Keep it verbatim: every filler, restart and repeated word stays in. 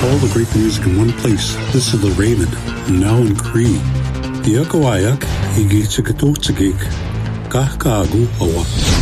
all the great music in one place. This is The Raven, now in Cree. Iakawayak, higi chikatu chigik, kahkaagu awa.